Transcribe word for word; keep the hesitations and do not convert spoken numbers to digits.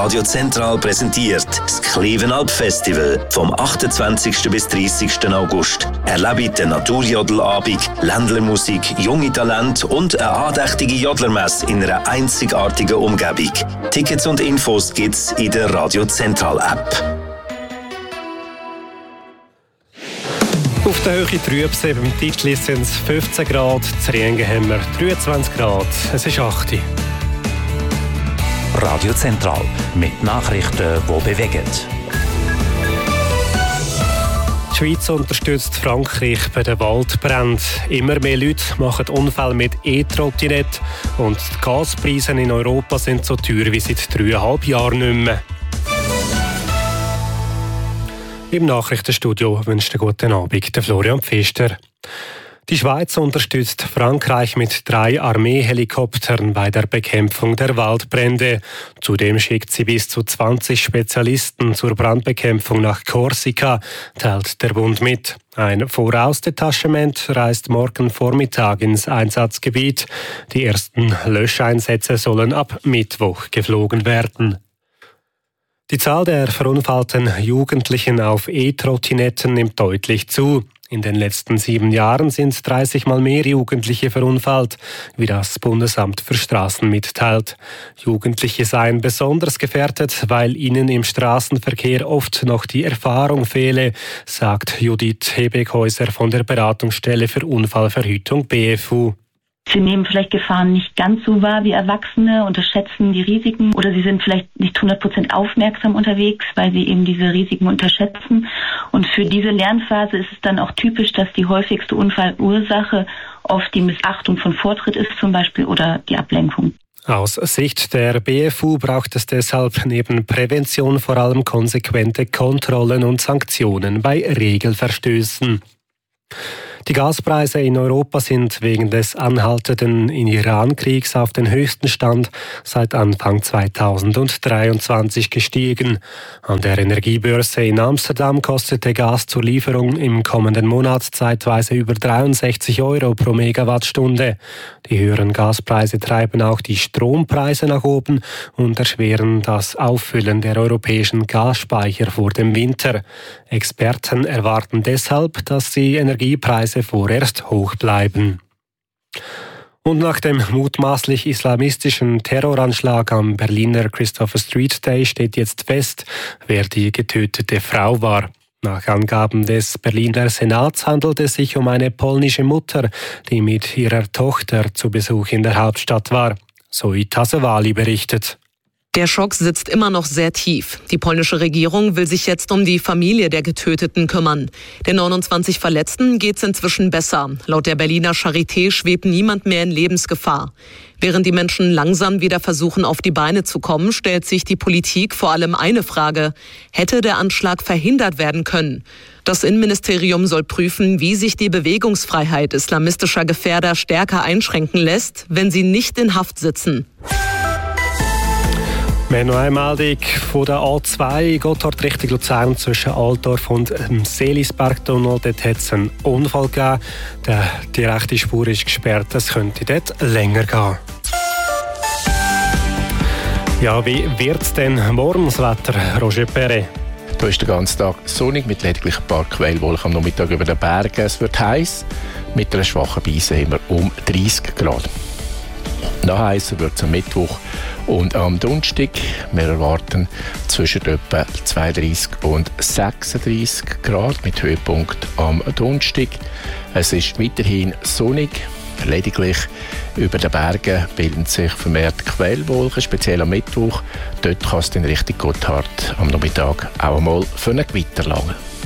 Radio Zentral präsentiert das Klevenalp Festival vom achtundzwanzigsten bis dreißigsten August. Erlebe den Naturjodelabend, Ländlermusik, junge Talente und eine andächtige Jodlermesse in einer einzigartigen Umgebung. Tickets und Infos gibt's in der Radio Zentral App. Auf der Höhe Trübsee beim Tischli sind es fünfzehn Grad, zu Riengen haben wir dreiundzwanzig Grad, es ist acht. Radio Zentral mit Nachrichten, die bewegen. Die Schweiz unterstützt Frankreich bei den Waldbränden. Immer mehr Leute machen Unfälle mit E-Trottinett und die Gaspreise in Europa sind so teuer wie seit dreieinhalb Jahren nicht mehr. Im Nachrichtenstudio wünscht einen guten Abend der Florian Pfister. Die Schweiz unterstützt Frankreich mit drei Armeehelikoptern bei der Bekämpfung der Waldbrände. Zudem schickt sie bis zu zwanzig Spezialisten zur Brandbekämpfung nach Korsika, teilt der Bund mit. Ein Vorausdetachement reist morgen Vormittag ins Einsatzgebiet. Die ersten Löscheinsätze sollen ab Mittwoch geflogen werden. Die Zahl der verunfallten Jugendlichen auf E-Trottinetten nimmt deutlich zu. In den letzten sieben Jahren sind dreißig Mal mehr Jugendliche verunfallt, wie das Bundesamt für Straßen mitteilt. Jugendliche seien besonders gefährdet, weil ihnen im Straßenverkehr oft noch die Erfahrung fehle, sagt Judith Hebekhäuser von der Beratungsstelle für Unfallverhütung B F U. Sie nehmen vielleicht Gefahren nicht ganz so wahr wie Erwachsene, unterschätzen die Risiken oder sie sind vielleicht nicht hundert Prozent aufmerksam unterwegs, weil sie eben diese Risiken unterschätzen. Und für diese Lernphase ist es dann auch typisch, dass die häufigste Unfallursache oft die Missachtung von Vortritt ist zum Beispiel oder die Ablenkung. Aus Sicht der B F U braucht es deshalb neben Prävention vor allem konsequente Kontrollen und Sanktionen bei Regelverstößen. Die Gaspreise in Europa sind wegen des anhaltenden Iran-Kriegs auf den höchsten Stand seit Anfang zweitausenddreiundzwanzig gestiegen. An der Energiebörse in Amsterdam kostete Gas zur Lieferung im kommenden Monat zeitweise über dreiundsechzig Euro pro Megawattstunde. Die höheren Gaspreise treiben auch die Strompreise nach oben und erschweren das Auffüllen der europäischen Gasspeicher vor dem Winter. Experten erwarten deshalb, dass die Energiepreise vorerst hoch bleiben. Und nach dem mutmaßlich islamistischen Terroranschlag am Berliner Christopher Street Day steht jetzt fest, wer die getötete Frau war. Nach Angaben des Berliner Senats handelt es sich um eine polnische Mutter, die mit ihrer Tochter zu Besuch in der Hauptstadt war. Zoe Tasewali berichtet. Der Schock sitzt immer noch sehr tief. Die polnische Regierung will sich jetzt um die Familie der Getöteten kümmern. Den neunundzwanzig Verletzten geht's inzwischen besser. Laut der Berliner Charité schwebt niemand mehr in Lebensgefahr. Während die Menschen langsam wieder versuchen, auf die Beine zu kommen, stellt sich die Politik vor allem eine Frage: Hätte der Anschlag verhindert werden können? Das Innenministerium soll prüfen, wie sich die Bewegungsfreiheit islamistischer Gefährder stärker einschränken lässt, wenn sie nicht in Haft sitzen. Wir haben noch einmal von der A zwei Gotthard Richtung Luzern zwischen Altdorf und dem Seelisbergtunnel. Dort hat es einen Unfall gegeben. Die rechte Spur ist gesperrt. Es könnte dort länger gehen. Ja, wie wird es denn morgen das Wetter, Roger Perret? Da ist der ganze Tag sonnig mit lediglich ein paar Quellwolken am Nachmittag über den Bergen. Es wird heiß. Mit einer schwachen Brise haben wir um dreißig Grad. Noch heißer wird es am Mittwoch und am Donnerstag. Wir erwarten zwischen etwa zweiunddreißig und sechsunddreißig Grad mit Höhepunkt am Donnerstag. Es ist weiterhin sonnig. Lediglich über den Bergen bilden sich vermehrt Quellwolken, speziell am Mittwoch. Dort kann es in Richtung Gotthard am Nachmittag auch einmal für ein Gewitter langen.